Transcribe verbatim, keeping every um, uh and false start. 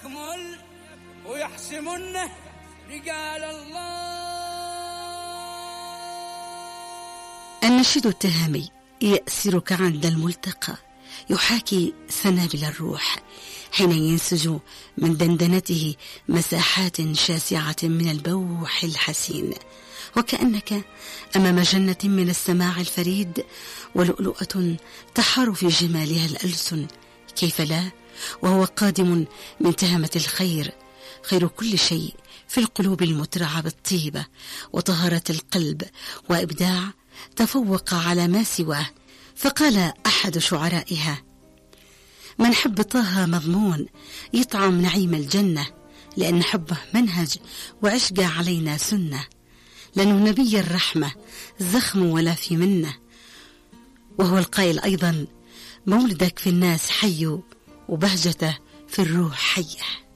يكمل ويحسمنه رجال الله. النشيد التهامي يأسرك عند الملتقى، يحاكي سنابل الروح حين ينسج من دندنته مساحات شاسعة من البوح الحسين، وكأنك أمام جنة من السماع الفريد ولؤلؤة تحار في جمالها الألسن. كيف لا وهو قادم من تهمة الخير، خير كل شيء في القلوب المترعة بالطيبة وطهارة القلب وإبداع تفوق على ما سواه. فقال أحد شعرائها: من حب طه مضمون يطعم نعيم الجنة، لأن حبه منهج وعشق علينا سنة، لأنه نبي الرحمة زخم ولا في منه. وهو القائل أيضا: مولدك في الناس حي وبهجته في الروح حيه.